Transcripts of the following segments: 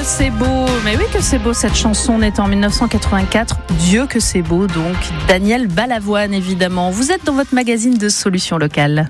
c'est beau, mais oui que c'est beau cette chanson née en 1984, Dieu que c'est beau donc, Daniel Balavoine évidemment. Vous êtes dans votre magazine de solutions locales.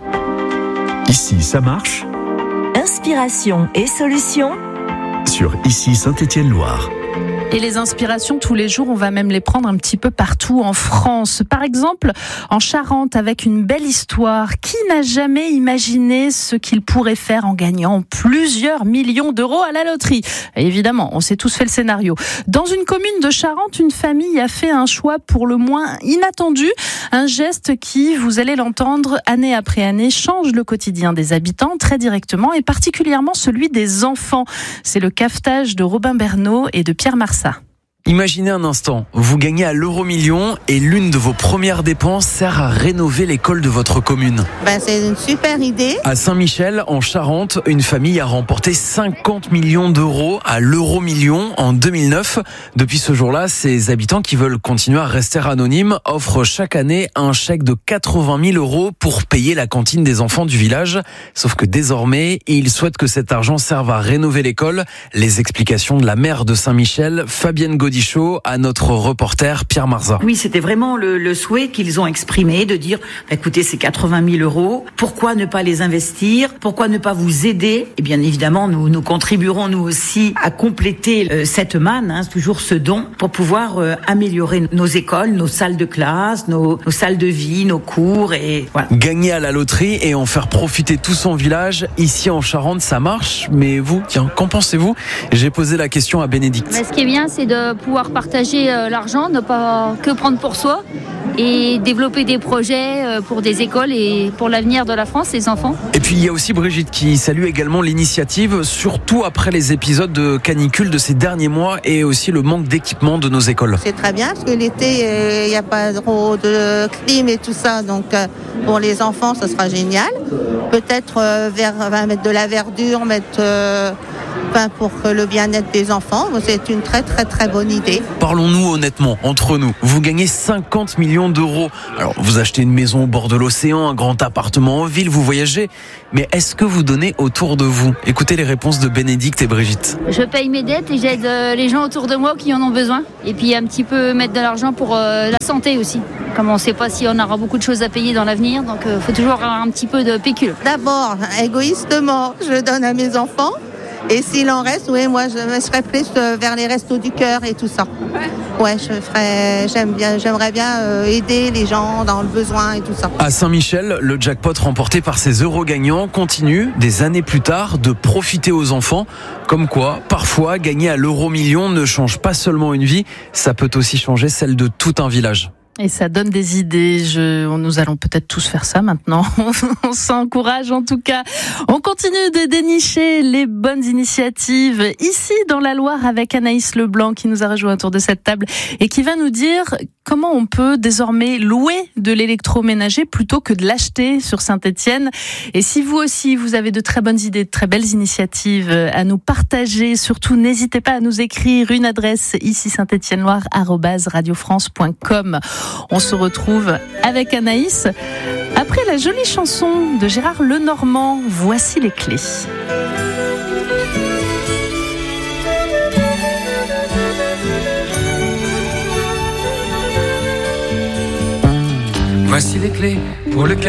Ici ça marche. Inspiration et solutions Sur Ici Saint-Étienne-Loire. Et les inspirations, tous les jours, on va même les prendre un petit peu partout en France. Par exemple, en Charente, avec une belle histoire. Qui n'a jamais imaginé ce qu'il pourrait faire en gagnant plusieurs millions d'euros à la loterie ? Et évidemment, on s'est tous fait le scénario. Dans une commune de Charente, une famille a fait un choix pour le moins inattendu. Un geste qui, vous allez l'entendre, année après année, change le quotidien des habitants très directement et particulièrement celui des enfants. C'est le cafetage de Robin Bernot et de Pierre Marsat. Imaginez un instant, vous gagnez à l'euro-million et l'une de vos premières dépenses sert à rénover l'école de votre commune. C'est une super idée. À Saint-Michel, en Charente, une famille a remporté 50 millions d'euros à l'euro-million en 2009. Depuis ce jour-là, ces habitants qui veulent continuer à rester anonymes offrent chaque année un chèque de 80 000 euros pour payer la cantine des enfants du village. Sauf que désormais, ils souhaitent que cet argent serve à rénover l'école. Les explications de la maire de Saint-Michel, Fabienne Godichaud, à notre reporter Pierre Marsat. Oui, c'était vraiment le souhait qu'ils ont exprimé de dire, écoutez, c'est 80 000 euros, pourquoi ne pas les investir, pourquoi ne pas vous aider ? Et bien évidemment, nous contribuerons nous aussi à compléter cette manne, toujours ce don, pour pouvoir améliorer nos écoles, nos salles de classe, nos salles de vie, nos cours et voilà. Gagner à la loterie et en faire profiter tout son village, ici en Charente, ça marche, mais vous, tiens, qu'en pensez-vous ? J'ai posé la question à Bénédicte. Mais ce qui est bien, c'est de pouvoir partager l'argent, ne pas que prendre pour soi et développer des projets pour des écoles et pour l'avenir de la France, les enfants. Et puis il y a aussi Brigitte qui salue également l'initiative, surtout après les épisodes de canicule de ces derniers mois et aussi le manque d'équipement de nos écoles. C'est très bien parce que l'été, il n'y a pas trop de clim et tout ça, donc pour les enfants, ça sera génial. Peut-être mettre de la verdure, pour le bien-être des enfants, c'est une très très très bonne idée. Parlons-nous honnêtement, entre nous. Vous gagnez 50 millions d'euros. Alors, vous achetez une maison au bord de l'océan, un grand appartement en ville, vous voyagez. Mais est-ce que vous donnez autour de vous ? Écoutez les réponses de Bénédicte et Brigitte. Je paye mes dettes et j'aide les gens autour de moi qui en ont besoin. Et puis un petit peu mettre de l'argent pour la santé aussi. Comme on ne sait pas si on aura beaucoup de choses à payer dans l'avenir, donc il faut toujours avoir un petit peu de pécule. D'abord, égoïstement, je donne à mes enfants. Et s'il en reste, moi je me serais plus vers les restos du cœur et tout ça. Ouais, j'aimerais bien aider les gens dans le besoin et tout ça. À Saint-Michel, le jackpot remporté par ces euros gagnants continue, des années plus tard, de profiter aux enfants. Comme quoi, parfois, gagner à l'euro-million ne change pas seulement une vie, ça peut aussi changer celle de tout un village. Et ça donne des idées. Nous allons peut-être tous faire ça maintenant. On s'encourage en tout cas. On continue de dénicher les bonnes initiatives ici dans la Loire avec Anaïs Leblanc qui nous a rejoint autour de cette table et qui va nous dire comment on peut désormais louer de l'électroménager plutôt que de l'acheter sur Saint-Étienne. Et si vous aussi, vous avez de très bonnes idées, de très belles initiatives à nous partager, surtout n'hésitez pas à nous écrire une adresse ici saint-étienne-loire@radiofrance.com. On se retrouve avec Anaïs après la jolie chanson de Gérard Lenormand. Voici les clés. Voici les clés pour le